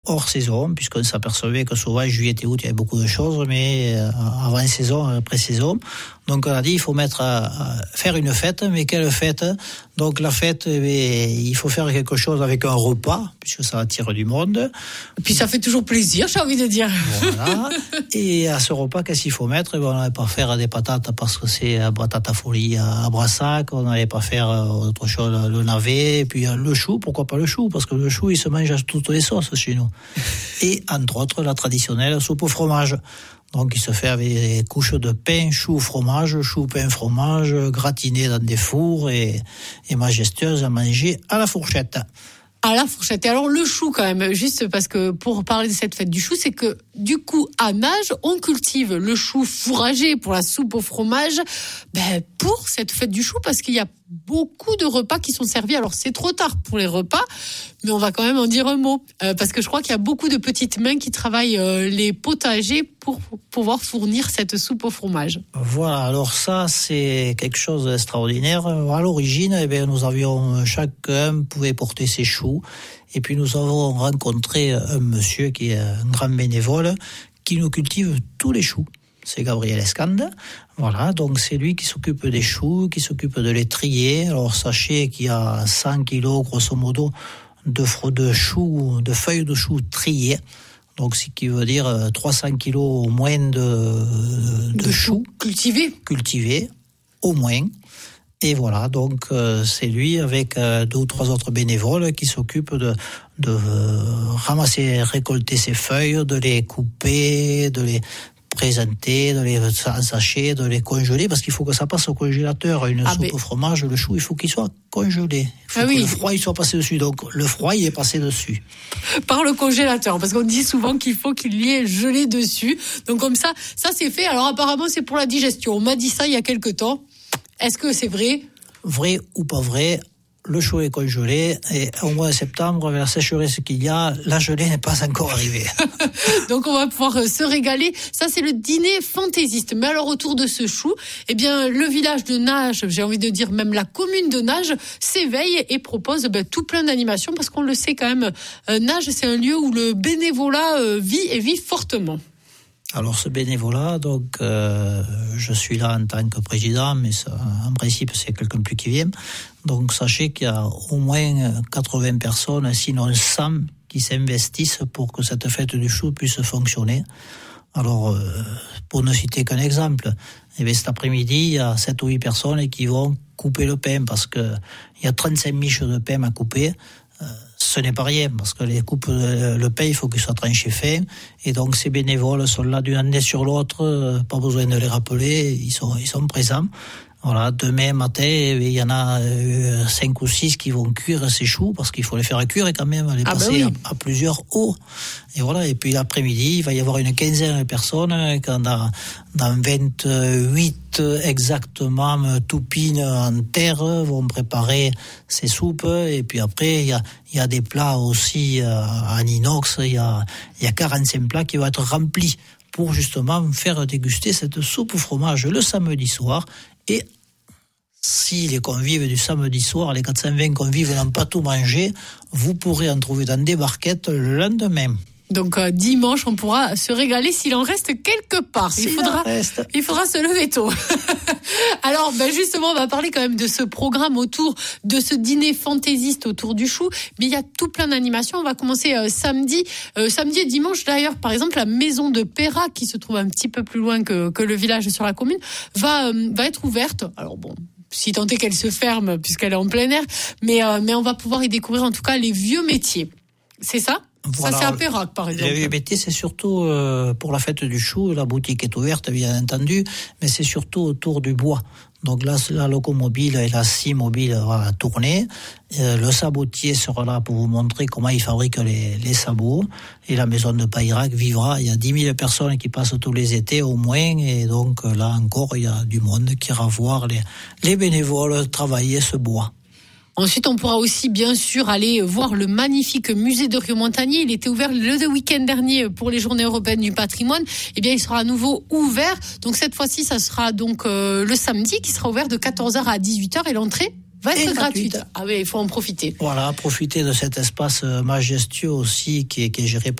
hors saison, puisqu'on s'apercevait que souvent juillet et août il y avait beaucoup de choses, mais avant saison, après saison. Donc on a dit il faut faire une fête, mais quelle fête? Donc la fête, il faut faire quelque chose avec un repas, puisque ça attire du monde. Et puis ça fait toujours plaisir, j'ai envie de dire. Voilà. Et à ce repas, qu'est-ce qu'il faut mettre? On n'allait pas faire des patates parce que c'est patate à folie à Brassac, on n'allait pas faire autre chose, le navet, et puis le chou, pourquoi pas le chou? Parce que le chou, il se mange à toutes les sauces chez nous. Et entre autres, la traditionnelle soupe au fromage. Donc il se fait avec des couches de pain, chou, fromage, chou, pain, fromage, gratiné dans des fours et majestueuse à manger à la fourchette. À la fourchette. Et alors le chou quand même, juste parce que pour parler de cette fête du chou, c'est que du coup à Nages, on cultive le chou fourragé pour la soupe au fromage, pour cette fête du chou, parce qu'il y a beaucoup de repas qui sont servis. Alors c'est trop tard pour les repas, mais on va quand même en dire un mot, parce que je crois qu'il y a beaucoup de petites mains qui travaillent les potagers pour pouvoir fournir cette soupe au fromage. Voilà, alors ça c'est quelque chose d'extraordinaire. À l'origine, nous avions chacun pouvait porter ses choux, et puis nous avons rencontré un monsieur qui est un grand bénévole qui nous cultive tous les choux. C'est Gabriel Escande. Voilà, donc c'est lui qui s'occupe des choux, qui s'occupe de les trier. Alors sachez qu'il y a 100 kilos grosso modo de feuilles de choux triées. Donc ce qui veut dire 300 kilos au moins de choux cultivés au moins. Et voilà, donc c'est lui avec 2 ou 3 autres bénévoles qui s'occupent de ramasser, récolter ces feuilles, de les couper, de les présenter, de les sacher, de les congeler, parce qu'il faut que ça passe au congélateur. Une soupe au fromage, le chou, il faut qu'il soit congelé. Il faut que le froid il soit passé dessus. Donc le froid il est passé dessus. Par le congélateur, parce qu'on dit souvent qu'il faut qu'il y ait gelé dessus. Donc comme ça c'est fait. Alors apparemment c'est pour la digestion. On m'a dit ça il y a quelque temps. Est-ce que c'est vrai? Vrai ou pas vrai? Le chou est congelé et au mois de septembre, vers la sécheresse qu'il y a, la gelée n'est pas encore arrivée. Donc on va pouvoir se régaler. Ça c'est le dîner fantaisiste. Mais alors autour de ce chou, le village de Nages, j'ai envie de dire même la commune de Nages, s'éveille et propose tout plein d'animations, parce qu'on le sait quand même, Nages c'est un lieu où le bénévolat vit fortement. Alors ce bénévolat, donc je suis là en tant que président, mais ça, en principe c'est quelqu'un plus qui vient. Donc sachez qu'il y a au moins 80 personnes, sinon 100, qui s'investissent pour que cette fête du chou puisse fonctionner. Alors pour ne citer qu'un exemple, cet après-midi il y a 7 ou 8 personnes qui vont couper le pain, parce que il y a 35 miches de pain à couper. Ce n'est pas rien, parce que le pain, il faut qu'il soit tranché fin, et donc ces bénévoles sont là d'une année sur l'autre, pas besoin de les rappeler, ils sont présents. Voilà, demain matin, il y en a 5 ou 6 qui vont cuire ces choux, parce qu'il faut les faire cuire et quand même les passer à plusieurs eaux. Et voilà, et puis l'après-midi, il va y avoir une quinzaine de personnes dans 28 exactement toupines en terre vont préparer ces soupes. Et puis après, il y a des plats aussi en inox, il y a 45 plats qui vont être remplis pour justement faire déguster cette soupe au fromage le samedi soir. Et si les convives du samedi soir, les 420 convives n'ont pas tout mangé, vous pourrez en trouver dans des barquettes le lendemain. Donc dimanche, on pourra se régaler s'il en reste quelque part. Il faudra se lever tôt. Alors justement, on va parler quand même de ce programme autour de ce dîner fantaisiste autour du chou. Mais il y a tout plein d'animations. On va commencer samedi et dimanche. D'ailleurs, par exemple, la maison de Pérac, qui se trouve un petit peu plus loin que le village sur la commune, va être ouverte. Alors si tant est qu'elle se ferme, puisqu'elle est en plein air, mais on va pouvoir y découvrir en tout cas les vieux métiers. C'est ça? Voilà, ça c'est à Pérac par exemple. Les métiers, c'est surtout pour la fête du chou. La boutique est ouverte bien entendu, mais c'est surtout autour du bois. Donc là, la locomobile et la scie mobile va tourner. Le sabotier sera là pour vous montrer comment il fabrique les sabots. Et la maison de Pérac vivra. Il y a 10 000 personnes qui passent tous les étés au moins. Et donc là encore, il y a du monde qui ira voir les bénévoles travailler ce bois. Ensuite, on pourra aussi, bien sûr, aller voir le magnifique musée de Rieux-Montagnier. Il était ouvert le week-end dernier pour les Journées européennes du patrimoine. Il sera à nouveau ouvert. Donc, cette fois-ci, ça sera donc le samedi qui sera ouvert de 14h à 18h et l'entrée va être gratuite. Ah oui, il faut en profiter. Voilà, profiter de cet espace majestueux aussi qui est géré